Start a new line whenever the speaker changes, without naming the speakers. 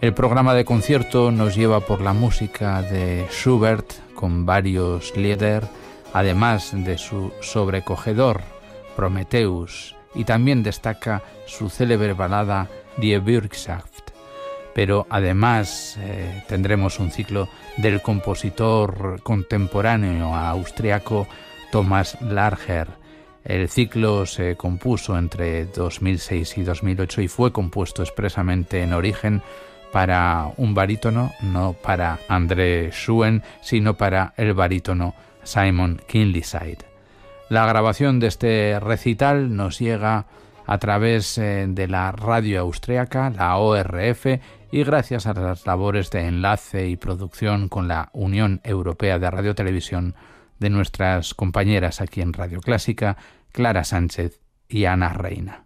El programa de concierto nos lleva por la música de Schubert con varios Lieder, además de su sobrecogedor Prometheus, y también destaca su célebre balada Die Bürgschaft. Pero además tendremos un ciclo del compositor contemporáneo austriaco Thomas Larcher. El ciclo se compuso entre 2006 y 2008 y fue compuesto expresamente en origen para un barítono, no para André Schuen, sino para el barítono Simon Kinleyside. La grabación de este recital nos llega a través de la radio austriaca, la ORF, y gracias a las labores de enlace y producción con la Unión Europea de Radiotelevisión de nuestras compañeras aquí en Radio Clásica, Clara Sánchez y Ana Reina.